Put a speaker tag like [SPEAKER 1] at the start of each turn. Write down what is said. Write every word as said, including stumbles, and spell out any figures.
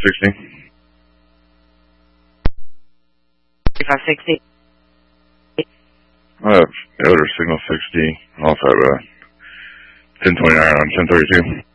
[SPEAKER 1] sixty.
[SPEAKER 2] five sixty.
[SPEAKER 1] Uh, Elder Signal sixty, off at uh, ten twenty-nine on ten thirty-two.